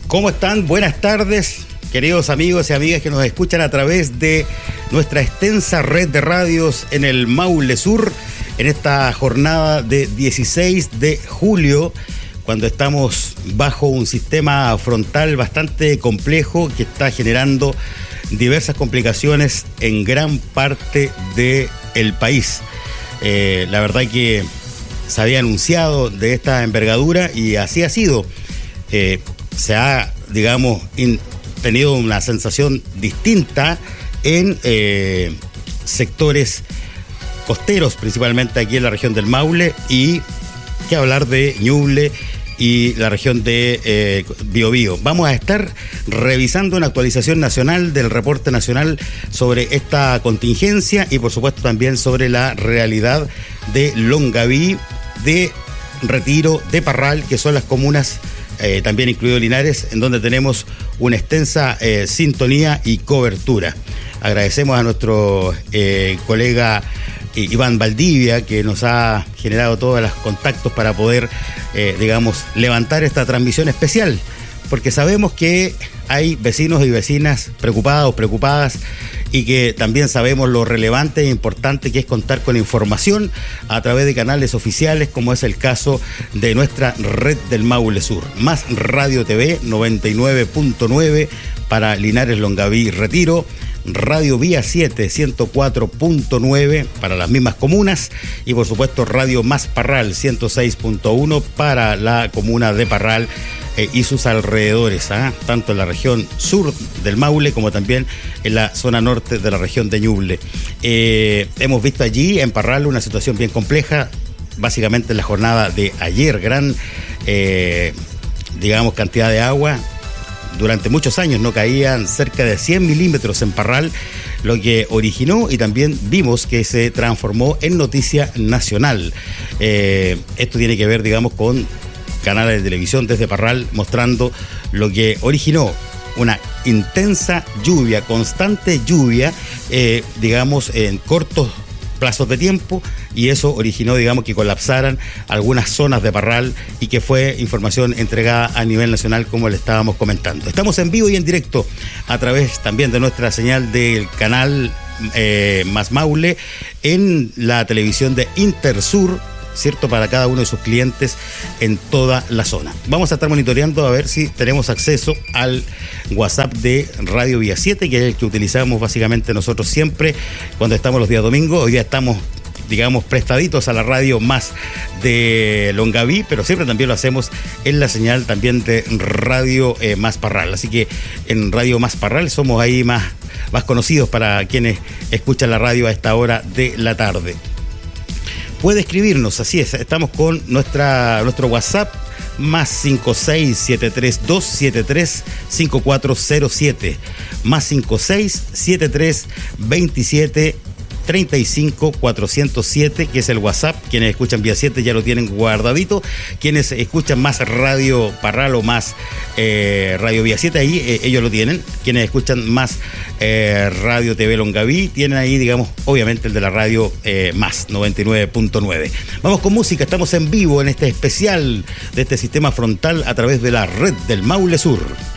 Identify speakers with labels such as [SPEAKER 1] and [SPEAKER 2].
[SPEAKER 1] ¿Cómo están? Buenas tardes, queridos amigos y amigas que nos escuchan a través de nuestra extensa red de radios en el Maule Sur, en esta jornada de 16 de julio, cuando estamos bajo un sistema frontal bastante complejo que está generando diversas complicaciones en gran parte del país. La verdad que se había anunciado de esta envergadura y así ha sido. Se ha, digamos, tenido una sensación distinta en sectores costeros, principalmente aquí en la región del Maule, y que hablar de Ñuble y la región de Biobío. Vamos a estar revisando una actualización nacional del reporte nacional sobre esta contingencia y por supuesto también sobre la realidad de Longaví, de Retiro, de Parral, que son las comunas, también incluido Linares, en donde tenemos una extensa sintonía y cobertura. Agradecemos a nuestro colega Iván Valdivia, que nos ha generado todos los contactos para poder, levantar esta transmisión especial, porque sabemos que hay vecinos y vecinas preocupadas, y que también sabemos lo relevante e importante que es contar con información a través de canales oficiales, como es el caso de nuestra red del Maule Sur. Más Radio TV 99.9 para Linares, Longaví, Retiro. Radio Vía 7 104.9 para las mismas comunas y por supuesto Radio Más Parral 106.1 para la comuna de Parral y sus alrededores, tanto en la región sur del Maule como también en la zona norte de la región de Ñuble. Hemos visto allí en Parral una situación bien compleja, básicamente en la jornada de ayer, gran cantidad de agua. Durante muchos años no caían cerca de 100 milímetros en Parral, lo que originó y también vimos que se transformó en noticia nacional. Esto tiene que ver, con canales de televisión desde Parral mostrando lo que originó una intensa lluvia, constante lluvia, en cortos plazos de tiempo, y eso originó, que colapsaran algunas zonas de Parral y que fue información entregada a nivel nacional, como le estábamos comentando. Estamos en vivo y en directo a través también de nuestra señal del canal Más Maule en la televisión de Intersur, ¿cierto? Para cada uno de sus clientes en toda la zona. Vamos a estar monitoreando a ver si tenemos acceso al WhatsApp de Radio Vía 7, que es el que utilizamos básicamente nosotros siempre cuando estamos los días domingos. Hoy día estamos, prestaditos a la radio más de Longaví, pero siempre también lo hacemos en la señal también de Radio Más Parral. Así que en Radio Más Parral somos ahí más conocidos para quienes escuchan la radio a esta hora de la tarde. Puede escribirnos, así es, estamos con nuestro WhatsApp, más 56732735407, más 56732735407, que es el WhatsApp. Quienes escuchan Vía 7 ya lo tienen guardadito. Quienes escuchan más Radio Parral o más Radio Vía 7, ahí ellos lo tienen. Quienes escuchan más Radio TV Longaví tienen ahí, obviamente el de la radio más 99.9. Vamos con música, estamos en vivo en este especial de este sistema frontal a través de la red del Maule Sur.